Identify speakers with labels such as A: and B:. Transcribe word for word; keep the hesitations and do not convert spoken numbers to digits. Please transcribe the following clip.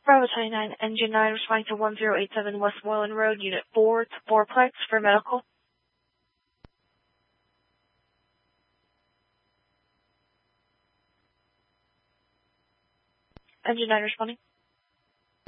A: Bravo twenty-nine, Engine nine, responding to one zero eight seven West Moreland Road, Unit four to fourplex for medical. Engine nine responding.